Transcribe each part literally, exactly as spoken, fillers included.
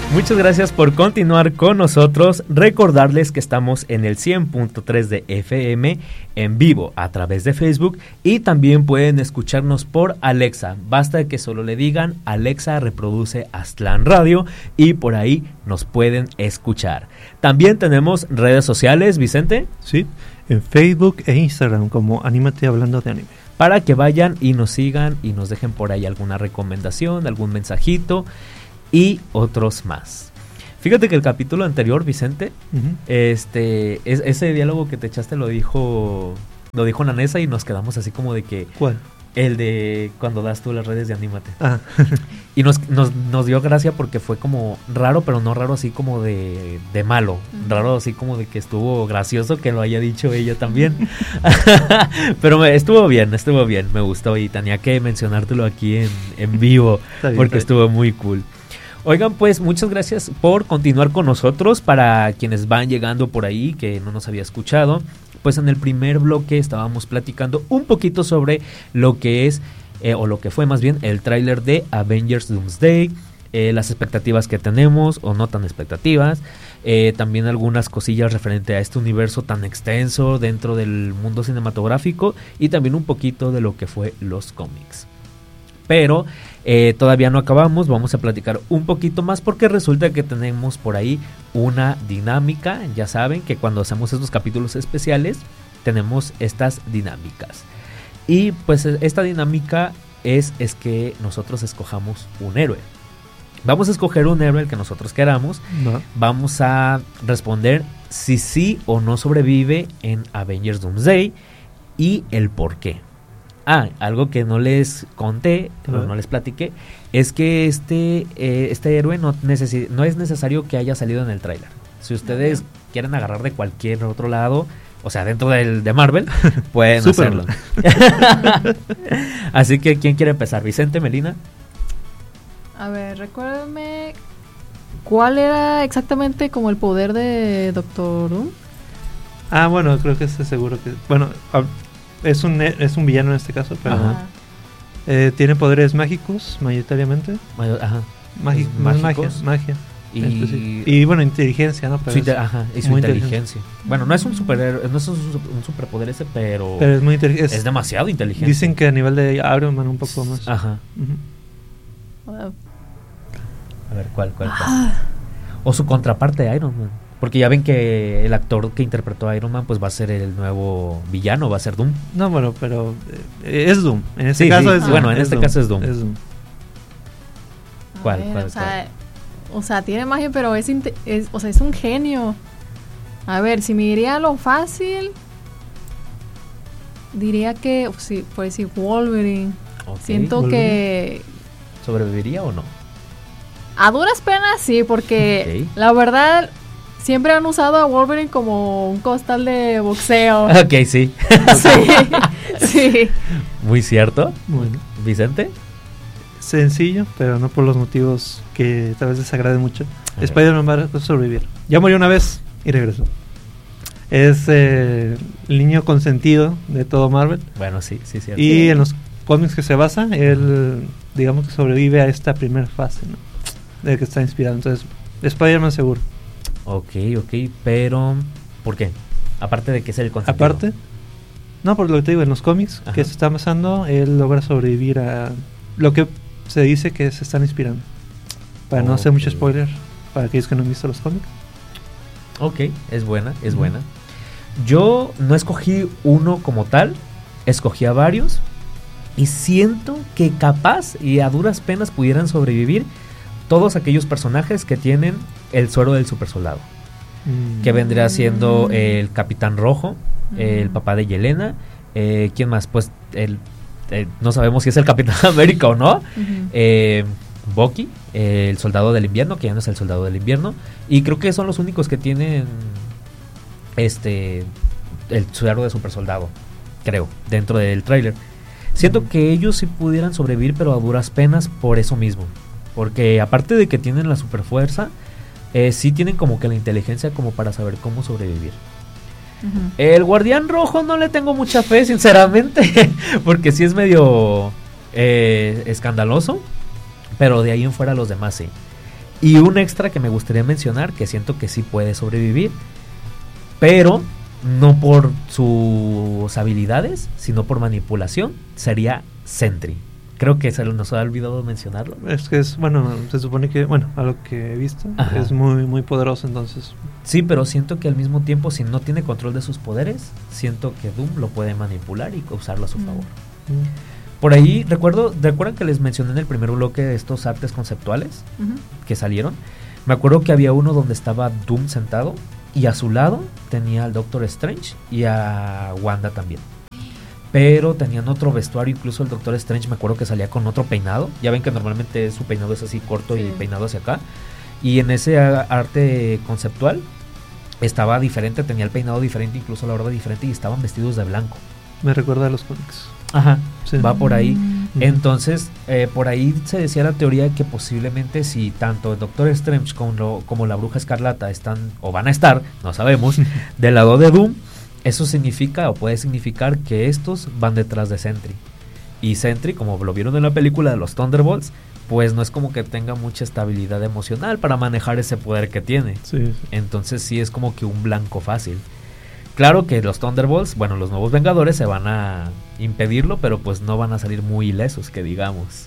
Muchas gracias por continuar con nosotros. Recordarles que estamos en el cien punto tres de F M en vivo a través de Facebook y también pueden escucharnos por Alexa. Basta que solo le digan Alexa reproduce Aztlán Radio y por ahí nos pueden escuchar. También tenemos redes sociales, Vicente. Sí, en Facebook e Instagram como Anímate Hablando de Anime. Para que vayan y nos sigan y nos dejen por ahí alguna recomendación, algún mensajito y otros más. Fíjate que el capítulo anterior, Vicente, uh-huh. este es, ese diálogo que te echaste lo dijo lo dijo Nanesa y nos quedamos así como de que... ¿Cuál? El de cuando das tú las redes de Anímate. Ah. Y nos, nos, nos dio gracia porque fue como raro, pero no raro así como de, de malo. Uh-huh. Raro así como de que estuvo gracioso que lo haya dicho ella también. Pero me, estuvo bien, estuvo bien, me gustó y tenía que mencionártelo aquí en, en vivo bien, porque estuvo muy cool. Oigan, pues muchas gracias por continuar con nosotros. Para quienes van llegando por ahí que no nos había escuchado, pues en el primer bloque estábamos platicando un poquito sobre lo que es eh, o lo que fue más bien el tráiler de Avengers Doomsday, eh, las expectativas que tenemos o no tan expectativas, eh, también algunas cosillas referente a este universo tan extenso dentro del mundo cinematográfico y también un poquito de lo que fue los cómics. Pero eh, todavía no acabamos, vamos a platicar un poquito más porque resulta que tenemos por ahí una dinámica. Ya saben que cuando hacemos estos capítulos especiales tenemos estas dinámicas. Y pues esta dinámica es, es que nosotros escojamos un héroe. Vamos a escoger un héroe el que nosotros queramos. No. Vamos a responder si sí o no sobrevive en Avengers Doomsday y el por qué. Ah, algo que no les conté, uh-huh. no les platiqué, es que este eh, este héroe no, necesi- no es necesario que haya salido en el tráiler. Si ustedes uh-huh. quieren agarrar de cualquier otro lado, o sea, dentro del de Marvel, pueden hacerlo. Así que, ¿quién quiere empezar? ¿Vicente, Melina? A ver, recuérdame, ¿cuál era exactamente como el poder de Doctor Doom? Ah, bueno, creo que estoy seguro que... Bueno... A- Es un es un villano en este caso, pero eh, tiene poderes mágicos mayoritariamente. Ajá. Magi- más magia, magia. Y, y bueno, inteligencia, ¿no? Pero su inter- ajá, y su inteligencia. Bueno, no es un super no es un, un superpoder ese, pero, pero es muy intelig- es, es demasiado inteligente. Dicen que a nivel de Iron Man un poco más. Ajá. Uh-huh. Wow. A ver, ¿cuál, cuál, cuál? Ah. O su contraparte de Iron Man. Porque ya ven que el actor que interpretó a Iron Man pues va a ser el nuevo villano, va a ser Doom. No, bueno, pero eh, es Doom. En este sí, caso sí. es Doom. Bueno, en es este Doom. caso es Doom. Es Doom. ¿Cuál, ver, cuál, o, sea, cuál? o sea, tiene magia, pero es, inte- es, o sea, es un genio. A ver, si me diría lo fácil, diría que, sí, pues sí, Wolverine. Okay. Siento Wolverine. Que... ¿Sobreviviría o no? A duras penas sí, porque okay. la verdad... Siempre han usado a Wolverine como un costal de boxeo. Ok, sí. Sí, sí. Muy cierto. Bueno. ¿Vicente? Sencillo, pero no por los motivos que tal vez desagraden mucho. Okay. Spider-Man va a sobrevivir. Ya murió una vez y regresó. Es eh, el niño consentido de todo Marvel. Bueno, sí, sí, cierto. Y sí. en los cómics que se basa, él, digamos que sobrevive a esta primera fase, ¿no? De que está inspirado. Entonces, Spider-Man seguro. Ok, ok, pero ¿por qué? Aparte de que es el consentido. Aparte, no, por lo que te digo, en los cómics Ajá. que se está basando, él logra sobrevivir a lo que se dice que se están inspirando. Para okay. no hacer mucho spoiler para aquellos que no han visto los cómics. Ok, es buena, es uh-huh. buena. Yo no escogí uno como tal, escogí a varios y siento que capaz y a duras penas pudieran sobrevivir todos aquellos personajes que tienen el suero del supersoldado, mm. que vendría siendo el Capitán Rojo, mm. el papá de Yelena, eh, ¿quién más? Pues el, el, no sabemos si es el Capitán América o no, uh-huh. eh, Bucky, eh, el Soldado del Invierno, que ya no es el Soldado del Invierno, y creo que son los únicos que tienen este el suero de supersoldado, creo, dentro del tráiler. Siento mm. que ellos sí pudieran sobrevivir, pero a duras penas por eso mismo. Porque aparte de que tienen la superfuerza, eh, sí tienen como que la inteligencia como para saber cómo sobrevivir. Uh-huh. El Guardián Rojo no le tengo mucha fe, sinceramente, porque sí es medio eh, escandaloso, pero de ahí en fuera los demás sí. Y un extra que me gustaría mencionar, que siento que sí puede sobrevivir, pero no por sus habilidades, sino por manipulación, sería Sentry. Creo que se nos ha olvidado mencionarlo. Es que es, bueno, se supone que, bueno, a lo que he visto, Ajá. es muy muy poderoso, entonces. Sí, pero siento que al mismo tiempo, si no tiene control de sus poderes, siento que Doom lo puede manipular y usarlo a su mm. favor. Mm. Por ahí, recuerdo, ¿recuerdan que les mencioné en el primer bloque de estos artes conceptuales uh-huh. que salieron? Me acuerdo que había uno donde estaba Doom sentado y a su lado tenía al Doctor Strange y a Wanda también. Pero tenían otro vestuario, incluso el Doctor Strange me acuerdo que salía con otro peinado. Ya ven que normalmente su peinado es así corto sí. y peinado hacia acá. Y en ese arte conceptual estaba diferente, tenía el peinado diferente, incluso la barba diferente y estaban vestidos de blanco. Me recuerda a los cómics. Ajá, sí. Va por ahí. Mm-hmm. Entonces, eh, por ahí se decía la teoría de que posiblemente si tanto el Doctor Strange como, lo, como la Bruja Escarlata están, o van a estar, no sabemos, del lado de Doom, eso significa o puede significar que estos van detrás de Sentry. Y Sentry, como lo vieron en la película de los Thunderbolts, pues no es como que tenga mucha estabilidad emocional para manejar ese poder que tiene. Sí, sí. Entonces sí es como que un blanco fácil. Claro que los Thunderbolts, bueno, los nuevos Vengadores se van a impedirlo, pero pues no van a salir muy ilesos, que digamos.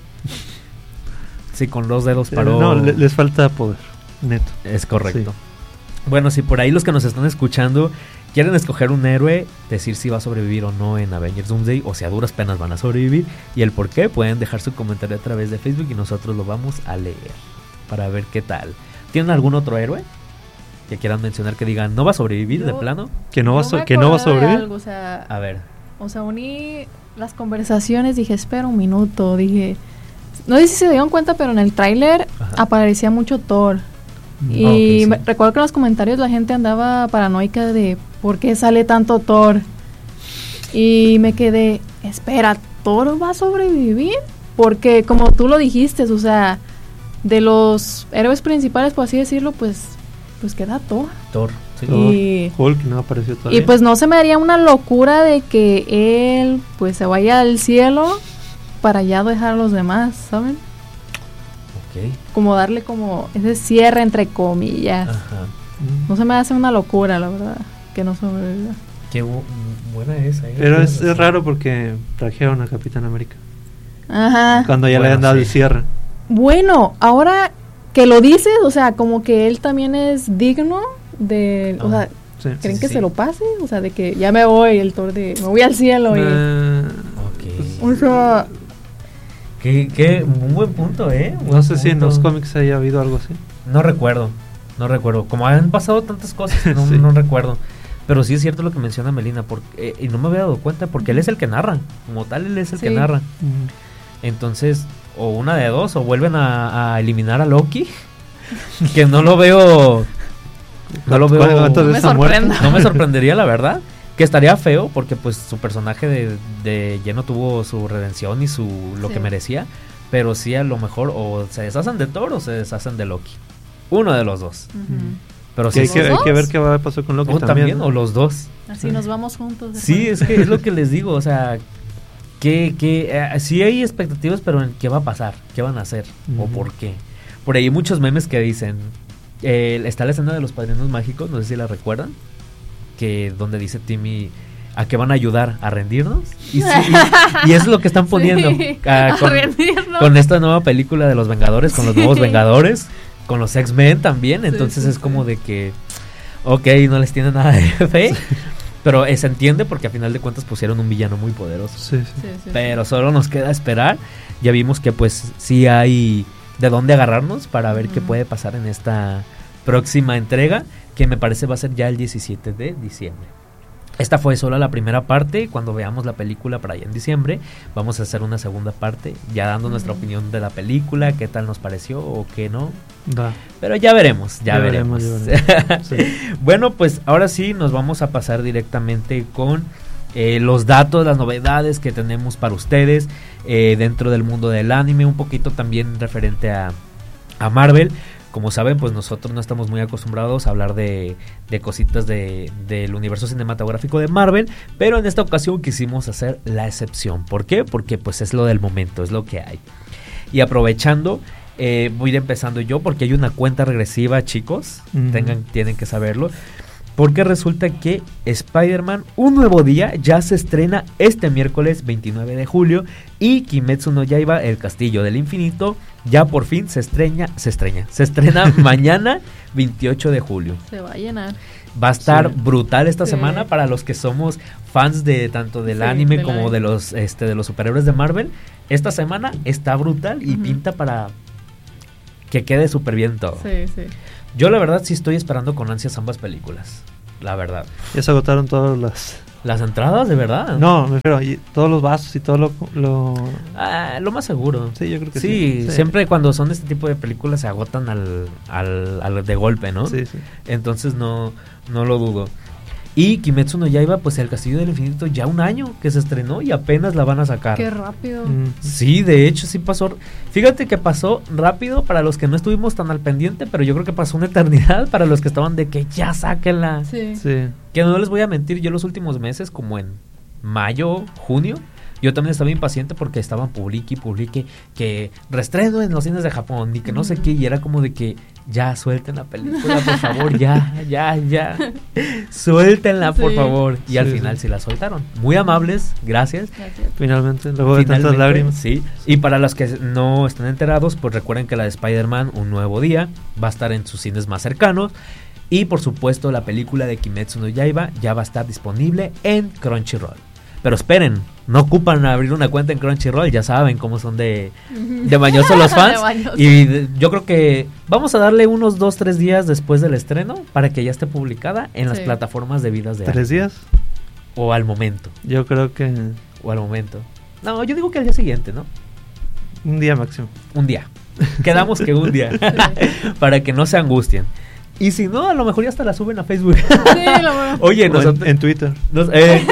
Sí, con los dedos paró. No, le, les falta poder, neto. Es correcto. Sí. Bueno, si por ahí los que nos están escuchando quieren escoger un héroe, decir si va a sobrevivir o no en Avengers Doomsday, o si a duras penas van a sobrevivir, y el por qué, pueden dejar su comentario a través de Facebook y nosotros lo vamos a leer para ver qué tal. ¿Tienen algún otro héroe que quieran mencionar que digan no va a sobrevivir yo, de plano? Que no va, so- que no va a sobrevivir. Algo, o sea, a ver. O sea, uní las conversaciones, dije, espera un minuto, dije, no sé si se dieron cuenta, pero en el tráiler aparecía mucho Thor. Y okay, sí. me, recuerdo que en los comentarios la gente andaba paranoica de ¿por qué sale tanto Thor? Y me quedé, espera, ¿Thor va a sobrevivir? Porque como tú lo dijiste, o sea, de los héroes principales, por así decirlo, pues pues queda Thor. Thor, sí. Y, Hulk no apareció todavía. Y pues no se me haría una locura de que él pues se vaya al cielo para ya dejar a los demás, ¿saben? Okay. Como darle como ese cierre entre comillas. Ajá. No se me hace una locura, la verdad, que no sobreviva. Qué bu- buena esa. ¿eh? Pero es, es raro porque trajeron a Capitán América. Ajá. Cuando ya bueno, le han dado sí. el cierre. Bueno, ahora que lo dices, o sea, como que él también es digno de, oh, o sea, sí. ¿creen sí, que sí. se lo pase? O sea, de que ya me voy, el Thor de, me voy al cielo. Uh, y, okay. O sea... Qué, qué, un buen punto, ¿eh? Un no sé punto. Si en los cómics haya habido algo así. No recuerdo, no recuerdo. Como han pasado tantas cosas, no, sí. no recuerdo. Pero sí es cierto lo que menciona Melina, porque, eh, y no me había dado cuenta, porque él es el que narra. Como tal, él es el sí. que narra. Uh-huh. Entonces, o una de dos, o vuelven a, a eliminar a Loki, que no lo veo... No lo veo... No me sorprenda. No me sorprendería, la verdad. Que estaría feo porque pues su personaje de, de lleno tuvo su redención y su lo sí. que merecía, pero sí a lo mejor o se deshacen de Thor o se deshacen de Loki, uno de los dos. Uh-huh. Pero sí, sí hay, que, hay que ver qué va a pasar con Loki o también, también ¿no? o los dos. Así sí. nos vamos juntos. Sí, es que es lo que les digo, o sea, que que eh, sí hay expectativas, pero en qué va a pasar, qué van a hacer uh-huh. o por qué. Por ahí hay muchos memes que dicen eh, está la escena de los Padrinos Mágicos, no sé si la recuerdan. Que donde dice Timmy a qué van a ayudar a rendirnos y, sí, y, y es lo que están poniendo sí, a, con, con esta nueva película de los Vengadores, con los nuevos Vengadores, con los X-Men también, entonces sí, sí, es como sí. de que ok, no les tiene nada de fe, sí. pero eh, se entiende porque a final de cuentas pusieron un villano muy poderoso, sí, sí. Sí, sí, pero solo nos queda esperar. Ya vimos que pues sí hay de dónde agarrarnos para ver uh-huh. qué puede pasar en esta próxima entrega, que me parece va a ser ya el diecisiete de diciembre. Esta fue solo la primera parte. Cuando veamos la película para allá en diciembre, vamos a hacer una segunda parte, ya dando mm. nuestra opinión de la película, qué tal nos pareció o qué no. Da. Pero ya veremos, ya, ya veremos. veremos, ya veremos. Sí. Bueno, pues ahora sí nos vamos a pasar directamente con eh, los datos, las novedades que tenemos para ustedes eh, dentro del mundo del anime, un poquito también referente a, a Marvel. Como saben, pues nosotros no estamos muy acostumbrados a hablar de, de cositas de, del universo cinematográfico de Marvel, pero en esta ocasión quisimos hacer la excepción. ¿Por qué? Porque pues es lo del momento, es lo que hay. Y aprovechando, Eh, voy a ir empezando yo porque hay una cuenta regresiva, chicos. Uh-huh. Tengan, tienen que saberlo. Porque resulta que Spider-Man, un nuevo día, ya se estrena este miércoles veintinueve de julio. Y Kimetsu no Yaiba, el castillo del infinito, ya por fin se estrena, se estrena, se estrena mañana veintiocho de julio. Se va a llenar. Va a estar sí. brutal esta sí. semana para los que somos fans de tanto del sí, anime del como anime. de los este de los superhéroes de Marvel. Esta semana está brutal y uh-huh. pinta para que quede súper bien todo. Sí, sí. Yo la verdad sí estoy esperando con ansias ambas películas, la verdad. Ya se agotaron todas las... ¿Las entradas, de verdad? No, me refiero, y todos los vasos y todo lo... Lo, ah, lo más seguro. Sí, yo creo que sí, sí. Sí, siempre cuando son de este tipo de películas se agotan al, al, al de golpe, ¿no? Sí, sí. Entonces no, no lo dudo. Y Kimetsu no Yaiba, pues el Castillo del Infinito ya un año que se estrenó y apenas la van a sacar. Qué rápido. Mm. Sí, de hecho sí pasó. Fíjate que pasó rápido para los que no estuvimos tan al pendiente, pero yo creo que pasó una eternidad para los que estaban de que ya sáquenla. Sí. Sí. Que no les voy a mentir, yo los últimos meses, como en mayo, junio, yo también estaba impaciente porque estaban publique y publique que reestreno en los cines de Japón y que no sé qué, y era como de que ya suelten la película, por favor, ya, ya, ya, suéltenla, por sí. favor. Y sí, al final sí. sí la soltaron. Muy amables, gracias. gracias. Finalmente, luego de tantas lágrimas. Sí, y para los que no están enterados, pues recuerden que la de Spider-Man, Un Nuevo Día, va a estar en sus cines más cercanos. Y por supuesto, la película de Kimetsu no Yaiba ya va a estar disponible en Crunchyroll. Pero esperen, no ocupan abrir una cuenta en Crunchyroll, ya saben cómo son de, de mañosos los fans. Y de, yo creo que vamos a darle unos dos, tres días después del estreno para que ya esté publicada en sí. las plataformas debidas de ¿Tres días? O al momento. Yo creo que... O al momento. No, yo digo que al día siguiente, ¿no? Un día máximo. Un día. Quedamos que un día. Para que no se angustien. Y si no, a lo mejor ya hasta la suben a Facebook. Sí, lo bueno. Oye, nosotros... En, en Twitter. Nos, eh,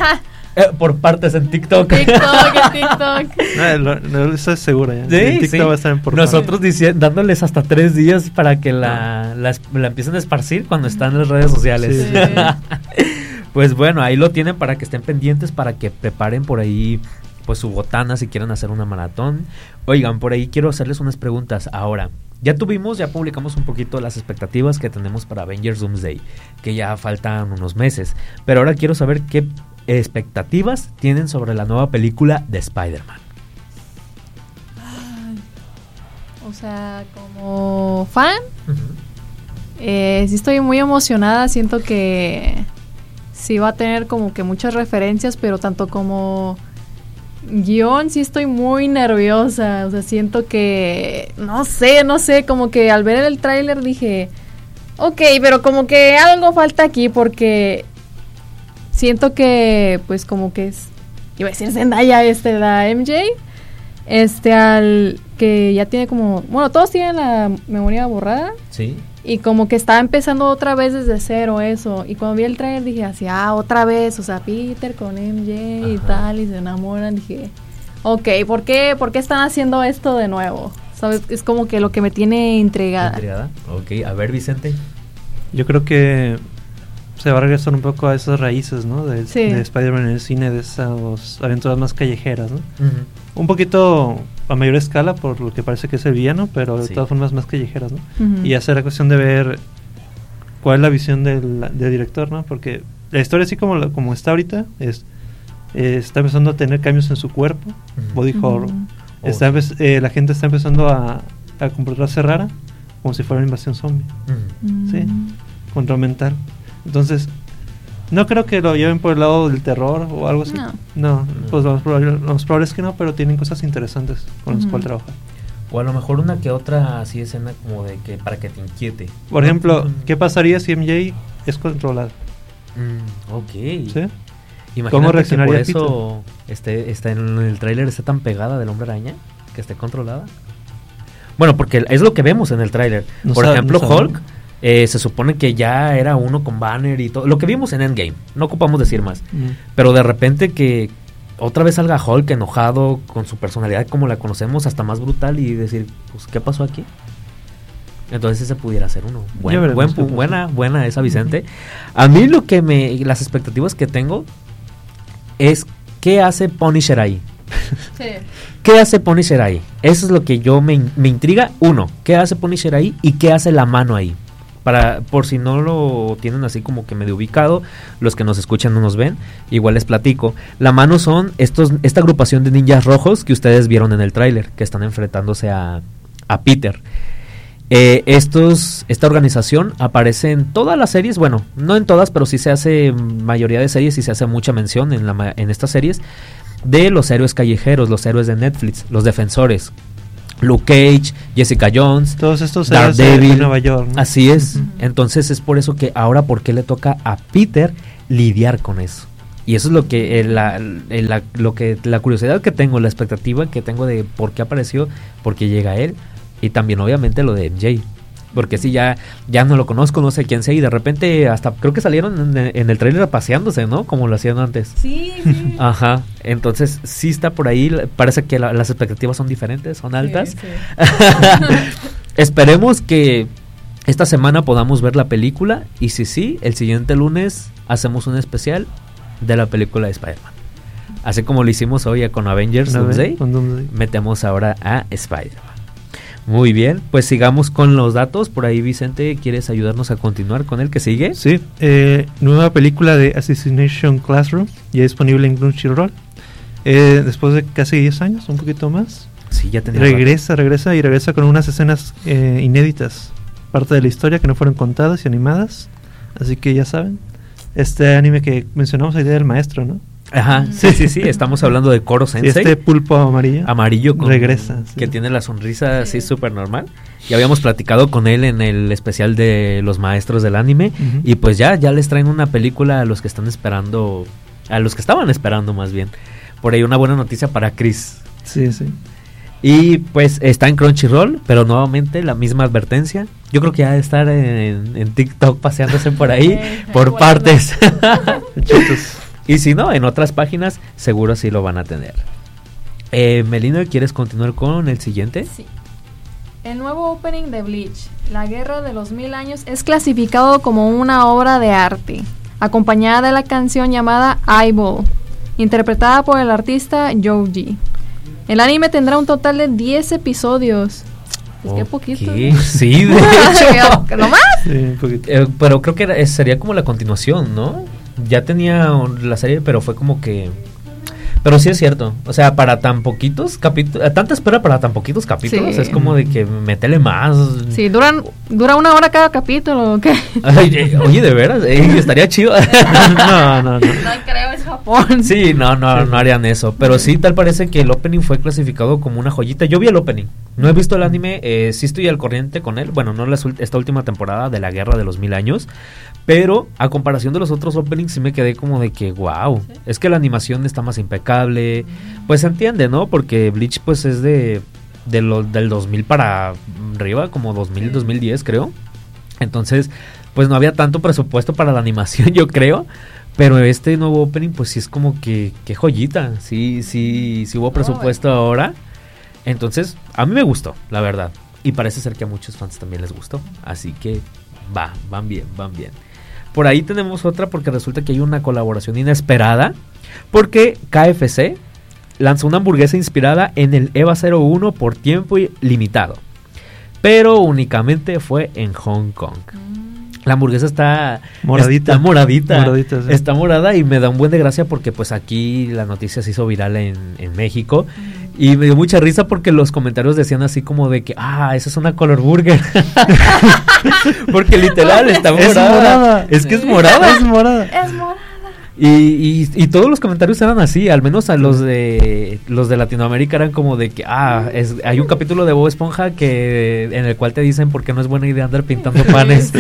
Eh, por partes en TikTok. TikTok, en TikTok. No, lo, no, eso es seguro ya. Sí, en TikTok sí. va a estar en por Nosotros dici- dándoles hasta tres días para que la, la, la empiecen a esparcir cuando están en las redes sociales. Sí. Pues bueno, ahí lo tienen para que estén pendientes, para que preparen por ahí pues su botana si quieren hacer una maratón. Oigan, por ahí quiero hacerles unas preguntas ahora. Ya tuvimos, ya publicamos un poquito las expectativas que tenemos para Avengers Doomsday, que ya faltan unos meses. Pero ahora quiero saber qué expectativas tienen sobre la nueva película de Spider-Man. O sea, como fan, Uh-huh. eh, sí estoy muy emocionada. Siento que sí va a tener como que muchas referencias, pero tanto como guión sí estoy muy nerviosa. O sea, siento que no sé, no sé, como que al ver el tráiler dije, ok, pero como que algo falta aquí porque siento que pues como que es, iba a decir Zendaya, este, la M J, este, al que ya tiene como, bueno, todos tienen la memoria borrada. Sí. Y como que estaba empezando otra vez desde cero eso. Y cuando vi el trailer dije así, ah, otra vez, o sea, Peter con M J y Ajá. tal, y se enamoran. Dije, ok, ¿por qué, ¿por qué están haciendo esto de nuevo? ¿Sabes? Es como que lo que me tiene intrigada. ¿Intrigada? Ok, a ver, Vicente. Yo creo que se va a regresar un poco a esas raíces, ¿no? De, Sí. de Spider-Man en el cine, de esas aventuras más callejeras, ¿no? Uh-huh. Un poquito a mayor escala por lo que parece que es el villano, pero de Sí. todas formas más callejeras, ¿no? Ujú. Y hacer la cuestión de ver cuál es la visión del, del director, ¿no? Porque la historia así como, la- como está ahorita es eh, está empezando a tener cambios en su cuerpo, Ujú. body Ujú. horror. Oh, Está sí. empe- eh, la gente está empezando a, a comportarse rara, como si fuera una invasión zombie, Uh-huh. Mm. sí. control mental. Entonces, no creo que lo lleven por el lado del terror o algo así. No. No, pues lo más probable, lo más probable es que no, pero tienen cosas interesantes con las Ujú. cuales trabajar. O a lo mejor una que otra así escena como de que para que te inquiete. Por ejemplo, Mm. ¿qué pasaría si M J es controlada? Mm, ok. ¿Sí? Imagínate ¿Cómo que reaccionaría por eso este, está en el tráiler está tan pegada del Hombre Araña, que esté controlada. Bueno, porque es lo que vemos en el tráiler. No Por sabe- ejemplo, no sabe. Hulk eh, se supone que ya era uno con banner y todo. Lo que vimos en Endgame, no ocupamos decir más. Mm. Pero de repente que otra vez salga Hulk enojado con su personalidad como la conocemos, hasta más brutal, y decir, pues, ¿qué pasó aquí? Entonces ese pudiera ser uno. Buen, Ya veremos buen, qué pu- pasa. buena, buena esa, Vicente. A mí lo que me, las expectativas que tengo es ¿qué hace Punisher ahí? Sí. ¿Qué hace Punisher ahí? Eso es lo que yo me, me intriga. Uno, ¿qué hace Punisher ahí? Y ¿qué hace la mano ahí? Para, por si no lo tienen así como que medio ubicado, los que nos escuchan no nos ven, igual les platico. La mano son estos, esta agrupación de ninjas rojos que ustedes vieron en el tráiler, que están enfrentándose a, a Peter. Eh, estos, esta organización aparece en todas las series, bueno, no en todas, pero sí se hace mayoría de series y se hace mucha mención en, la, en estas series de los héroes callejeros, los héroes de Netflix, los defensores. Luke Cage, Jessica Jones, todos estos Daredevil, de Nueva York, ¿no? Así es. Uh-huh. Entonces es por eso que ahora, ¿por qué le toca a Peter lidiar con eso? Y eso es lo que eh, la, eh, la, lo que la curiosidad que tengo, la expectativa que tengo de por qué apareció, por qué llega él, y también obviamente lo de M J. Porque si ya ya no lo conozco, no sé quién sea, y de repente hasta creo que salieron en, en el trailer paseándose, ¿no? Como lo hacían antes. Sí, sí. Ajá, entonces sí está por ahí, parece que la, las expectativas son diferentes, son altas. Sí, sí. Esperemos que esta semana podamos ver la película, y si sí, el siguiente lunes hacemos un especial de la película de Spider-Man. Así como lo hicimos hoy con Avengers Doomsday, metemos ahora a Spider-Man. Muy bien, pues sigamos con los datos. Por ahí, Vicente, ¿quieres ayudarnos a continuar con el que sigue? Sí, eh, nueva película de Assassination Classroom, ya disponible en Crunchyroll. Eh, después de casi diez años, un poquito más. Sí, ya tenía Regresa, rato. regresa y regresa con unas escenas eh, inéditas. Parte de la historia que no fueron contadas y animadas. Así que ya saben, este anime que mencionamos, la idea del maestro, ¿no? Ajá, sí, sí, sí, estamos hablando de Koro Sensei. Sí, este pulpo amarillo. Amarillo con, regresa. Sí. Que tiene la sonrisa así súper normal. Ya habíamos platicado con él en el especial de los maestros del anime. Uh-huh. Y pues ya, ya les traen una película a los que están esperando, a los que estaban esperando más bien. Por ahí una buena noticia para Chris. Sí, sí. Y pues está en Crunchyroll, pero nuevamente la misma advertencia. Yo creo que ha de estar en, en TikTok paseándose por ahí, por partes. Y si no, en otras páginas seguro sí lo van a tener. Eh, Melina, ¿quieres continuar con el siguiente? Sí. El nuevo opening de Bleach, La Guerra de los Mil Años, es clasificado como una obra de arte, acompañada de la canción llamada Eyeball, interpretada por el artista Yoji. El anime tendrá un total de diez episodios. Pues okay. Qué poquito. Sí, de hecho. ¿No más? Sí, un poquito. Eh, pero creo que era, sería como la continuación, ¿no? Ya tenía la serie, pero fue como que... Pero sí es cierto, o sea, para tan poquitos capítulos, tanta espera para tan poquitos capítulos, sí. Es como de que métele más. Sí, duran, dura una hora cada capítulo, ¿o qué? Ay, oye, de veras, eh, estaría chido. No, no, no. No creo, es Japón. Sí, no, no, no harían eso, pero sí, tal parece que el opening fue clasificado como una joyita. Yo vi el opening, no he visto el anime, eh, sí estoy al corriente con él, bueno, no la, esta última temporada de la Guerra de los Mil Años, pero a comparación de los otros openings sí me quedé como de que, wow, ¿sí? Es que la animación está más impecable, pues se entiende, ¿no? Porque Bleach pues es de, de lo, del dos mil para arriba, como dos mil, dos mil diez creo. Entonces, pues no había tanto presupuesto para la animación, yo creo. Pero este nuevo opening pues sí es como que, que joyita, sí, sí, sí hubo presupuesto oh, ahora. Entonces, a mí me gustó, la verdad. Y parece ser que a muchos fans también les gustó. Así que va, van bien, van bien. Por ahí tenemos otra porque resulta que hay una colaboración inesperada. Porque K F C lanzó una hamburguesa inspirada en el EVA cero uno por tiempo limitado. Pero únicamente fue en Hong Kong. La hamburguesa está moradita. Está moradita. moradita sí. Está morada y me da un buen de gracia porque pues aquí la noticia se hizo viral en, en México. Y me dio mucha risa porque los comentarios decían así como de que, ah, esa es una color burger. Porque literal está morada. Es morada. Es que es morada. Es morada. Es morada. Y, y, y todos los comentarios eran así, al menos a los de los de Latinoamérica eran como de que, ah, es, hay un capítulo de Bob Esponja que en el cual te dicen por qué no es buena idea andar pintando panes.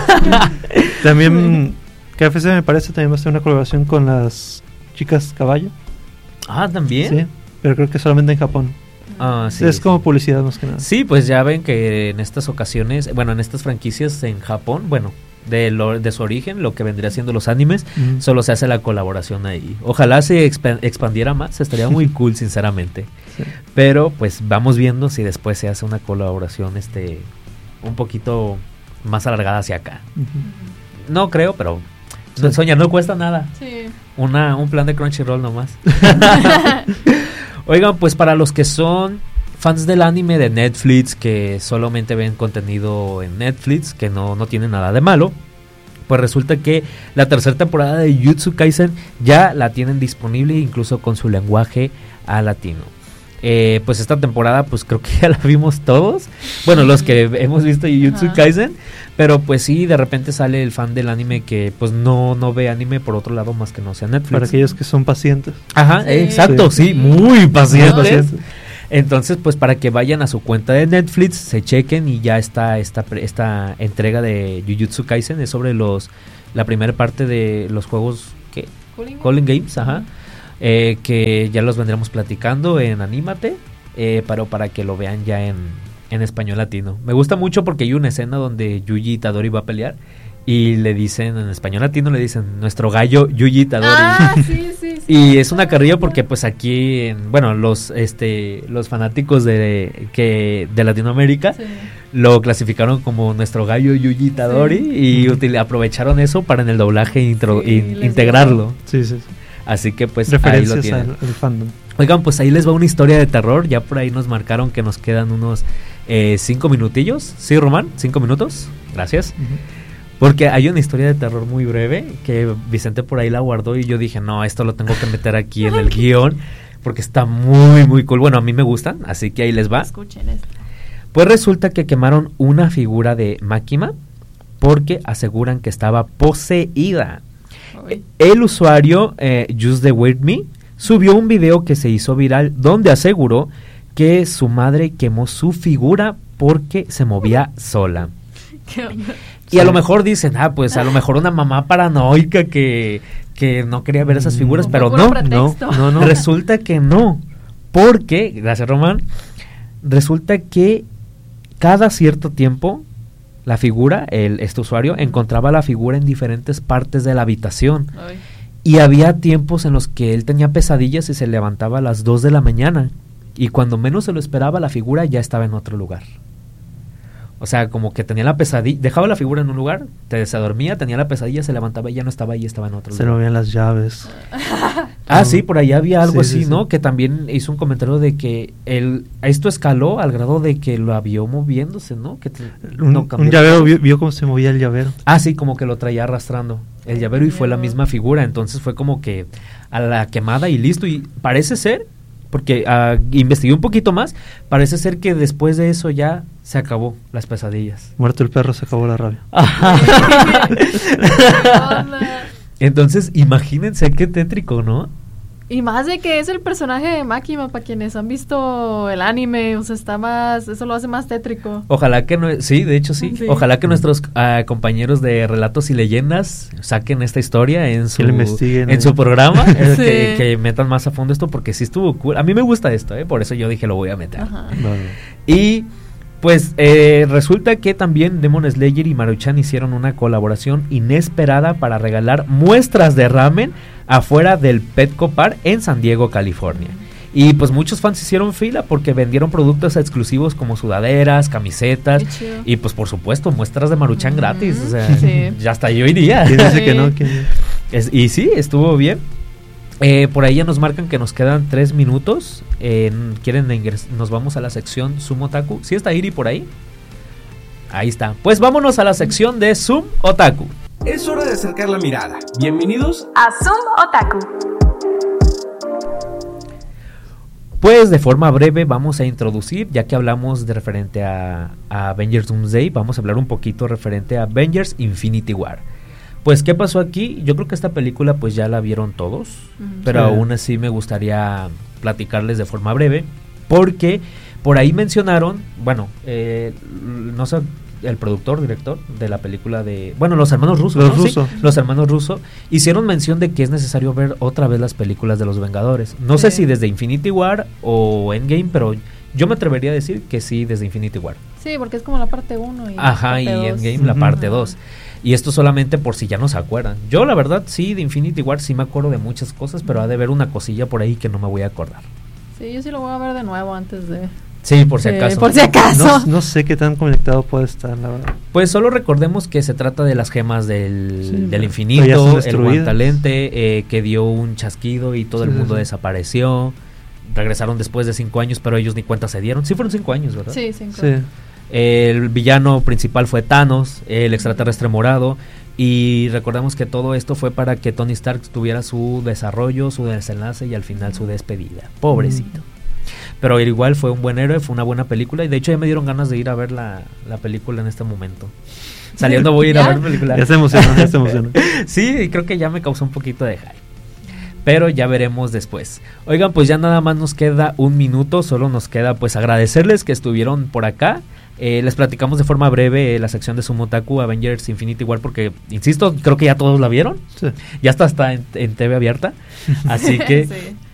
También K F C me parece también va a hacer una colaboración con las chicas caballo. Ah, ¿también? Sí, pero creo que solamente en Japón. Ah, sí, es sí. como publicidad más que nada. Sí, pues ya ven que en estas ocasiones, bueno, en estas franquicias en Japón, bueno, de lo, de su origen, lo que vendría siendo los animes, mm. solo se hace la colaboración ahí. Ojalá se exp- expandiera más, estaría muy cool, sinceramente. Sí. Pero pues vamos viendo si después se hace una colaboración este un poquito más alargada hacia acá. Uh-huh. No creo, pero sí. Sonia, no cuesta nada. Sí. Una, un plan de Crunchyroll nomás. Oigan, pues para los que son fans del anime de Netflix, que solamente ven contenido en Netflix, que no, no tiene nada de malo, pues resulta que la tercera temporada de Jujutsu Kaisen ya la tienen disponible, incluso con su lenguaje a latino. Eh, pues esta temporada pues creo que ya la vimos todos, bueno, los que hemos visto Jujutsu Kaisen, pero pues sí, de repente sale el fan del anime que pues no, no ve anime por otro lado más que no sea Netflix. Para aquellos que son pacientes. Ajá, sí, exacto, sí, sí muy pacientes. Muy pacientes. Entonces, pues para que vayan a su cuenta de Netflix, se chequen y ya está esta, esta entrega de Jujutsu Kaisen, es sobre los la primera parte de los juegos que Calling, Calling Games, ajá. Eh, que ya los vendremos platicando en Anímate, eh, pero para que lo vean ya en, en español latino. Me gusta mucho porque hay una escena donde Yuji Itadori va a pelear y le dicen, en español latino le dicen, nuestro gallo Yuji Itadori. Ah, sí, sí, sí. Y es una carrilla porque pues aquí, en, bueno, los este los fanáticos de que de Latinoamérica sí. lo clasificaron como nuestro gallo Yuji Itadori sí. y util- aprovecharon eso para en el doblaje intro- sí, in- integrarlo. Sí, sí, sí. Así que pues referencias ahí lo tienen. Al, al fandom. Oigan, pues ahí les va una historia de terror. Ya por ahí nos marcaron que nos quedan unos eh, cinco minutillos. ¿Sí, Román? ¿Cinco minutos? Gracias. Uh-huh. Porque hay una historia de terror muy breve que Vicente por ahí la guardó y yo dije, no, esto lo tengo que meter aquí en el guión porque está muy, muy cool. Bueno, a mí me gustan, así que ahí les va. Escuchen esto. Pues resulta que quemaron una figura de Makima porque aseguran que estaba poseída. Uy. El usuario eh, Just the Weird Me subió un video que se hizo viral donde aseguró que su madre quemó su figura porque se movía sola. ¿Qué onda? Y sí. a lo mejor dicen, ah, pues a lo mejor una mamá paranoica que, que no quería ver esas figuras, Como pero no, no, no, no, resulta que no, porque, gracias Román, resulta que cada cierto tiempo la figura, el, este usuario, encontraba la figura en diferentes partes de la habitación. Ay. Y había tiempos en los que él tenía pesadillas y se levantaba a las dos de la mañana. Y cuando menos se lo esperaba, la figura ya estaba en otro lugar. O sea, como que tenía la pesadilla, dejaba la figura en un lugar, te, se dormía, tenía la pesadilla, se levantaba y ya no estaba ahí, estaba en otro se lugar. Se lo veían las llaves. Ah, sí, por ahí había algo sí, así, sí, ¿no? Sí. Que también hizo un comentario de que el, esto escaló al grado de que lo vio moviéndose, ¿no? Que te, un, no un llavero, vio, vio cómo se movía el llavero. Ah, sí, como que lo traía arrastrando el llavero y fue la misma figura, entonces fue como que a la quemada y listo, y parece ser, porque uh, investigué un poquito más, parece ser que después de eso ya se acabó las pesadillas. Muerto el perro, se acabó la rabia. Entonces, imagínense qué tétrico, ¿no? Y más de que es el personaje de Makima, para quienes han visto el anime, o sea, está más, eso lo hace más tétrico. Ojalá que no, sí, de hecho sí, sí. Ojalá que nuestros uh, compañeros de Relatos y Leyendas saquen esta historia en su en eh. su programa, sí. que, que metan más a fondo esto, porque sí estuvo cool. A mí me gusta esto, eh, por eso yo dije lo voy a meter. Ajá. Vale. Y pues eh, resulta que también Demon Slayer y Maruchan hicieron una colaboración inesperada para regalar muestras de ramen afuera del Petco Park en San Diego, California. Y pues muchos fans hicieron fila porque vendieron productos exclusivos como sudaderas, camisetas y pues por supuesto muestras de Maruchan mm-hmm. gratis. O sea, sí. ya hasta yo iría. ¿Quién dice que no? ¿Quién? Es, y sí, estuvo bien. Eh, por ahí ya nos marcan que nos quedan tres minutos. Eh, ¿Quieren ingres- nos vamos a la sección Zoom Otaku? ¿Sí está Iri por ahí? Ahí está. Pues vámonos a la sección de Zoom Otaku. Es hora de acercar la mirada. Bienvenidos a Zoom Otaku. Pues de forma breve vamos a introducir, ya que hablamos de referente a, a Avengers Doomsday, vamos a hablar un poquito referente a Avengers Infinity War. Pues, ¿qué pasó aquí? Yo creo que esta película pues ya la vieron todos, uh-huh. pero sí. aún así me gustaría platicarles de forma breve, porque por ahí mencionaron, bueno, eh, no sé, el productor, director de la película de, bueno, los hermanos rusos, los ¿no? rusos, sí, los hermanos rusos hicieron mención de que es necesario ver otra vez las películas de los Vengadores. No sí. sé si desde Infinity War o Endgame, pero yo me atrevería a decir que sí desde Infinity War. Sí, porque es como la parte uno y Ajá, y Endgame la parte dos. Uh-huh. Y esto solamente por si ya no se acuerdan. Yo la verdad sí, de Infinity War sí me acuerdo de muchas cosas, pero ha de haber una cosilla por ahí que no me voy a acordar. Sí, yo sí lo voy a ver de nuevo antes de... Sí, por si acaso. Sí, por si acaso. No, no sé qué tan conectado puede estar, la verdad. Pues solo recordemos que se trata de las gemas del, sí, del infinito, el guantalente, eh, que dio un chasquido y todo sí, el mundo sí. desapareció. regresaron después de cinco años, pero ellos ni cuenta se dieron. Sí fueron cinco años, ¿verdad? Sí, cinco. Sí. El villano principal fue Thanos, el extraterrestre morado, y recordamos que todo esto fue para que Tony Stark tuviera su desarrollo, su desenlace y al final su despedida. Pobrecito. Mm. Pero igual fue un buen héroe, fue una buena película, y de hecho ya me dieron ganas de ir a ver la, la película en este momento. Saliendo voy a ir a ver la película. Ya se emociona, ya se emociona. Sí, creo que ya me causó un poquito de hype. Pero ya veremos después. Oigan, pues ya nada más nos queda un minuto, solo nos queda pues agradecerles que estuvieron por acá. Eh, les platicamos de forma breve eh, la sección de Sumotaku Avengers Infinity War porque, insisto, creo que ya todos la vieron. Sí. Ya está, está en, en T V abierta. Así que, sí.